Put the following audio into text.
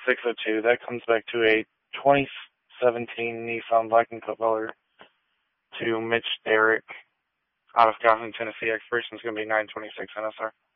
602. That comes back to a 2017 Nissan Viking Cutler to Mitch Derrick out of Gallatin, Tennessee. Expiration is going to be 9/26 NSR.